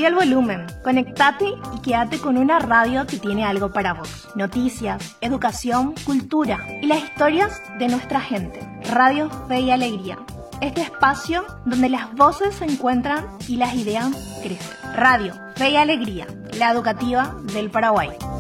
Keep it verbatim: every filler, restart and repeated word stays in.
Subí el volumen, conectate y quédate con una radio que tiene algo para vos. Noticias, educación, cultura y las historias de nuestra gente. Radio Fe y Alegría. Este espacio donde las voces se encuentran y las ideas crecen. Radio Fe y Alegría, la educativa del Paraguay.